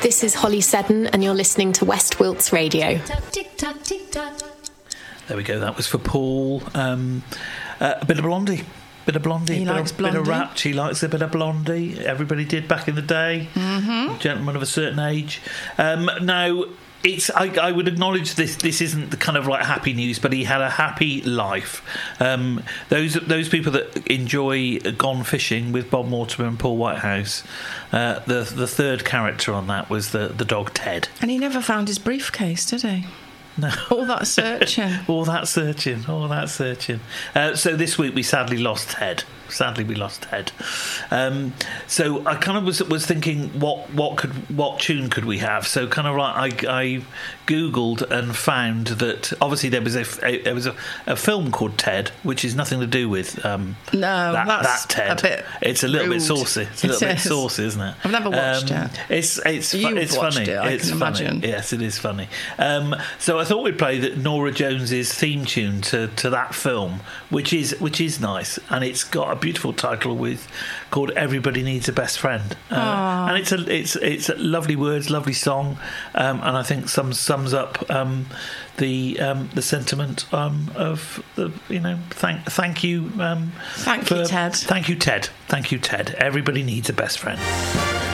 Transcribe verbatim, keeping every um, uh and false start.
This is Holly Seddon, and you're listening to West Wilts Radio. There we go. That was for Paul. Um, uh, a bit of Blondie. Bit of Blondie. He bit likes of, Blondie. Bit of rap. She likes a bit of Blondie. Everybody did back in the day. Mm-hmm. Gentlemen of a certain age. Um, now, it's. I, I would acknowledge this. This isn't the kind of like happy news, but he had a happy life. Um, those those people that enjoy Gone Fishing with Bob Mortimer and Paul Whitehouse. Uh, the the third character on that was the the dog Ted. And he never found his briefcase, did he? No. All that searching. all that searching. All that searching. Uh, so this week we sadly lost Ted. Sadly, we lost Ted. Um, so I kind of was was thinking, what what could what tune could we have? So kind of like I, I googled and found that obviously there was a, a there was a, a film called Ted, which is nothing to do with um, no that, that's that Ted. A bit it's a little rude. bit saucy. It's a It little bit is. saucy, isn't it? I've never watched um, it. It's it's fu- You've it's watched funny. it, I it's can funny. imagine. Yes, it is funny. Um, so I thought we'd play the Nora Jones's theme tune to, to that film, which is which is nice, and it's got a beautiful title with called "Everybody Needs a Best Friend," uh, and it's a it's it's a lovely words, lovely song, um, and I think some sums up um, the um, the sentiment um, of the you know thank thank you Thank for, you, Ted. thank you Ted thank you Ted. Everybody needs a best friend.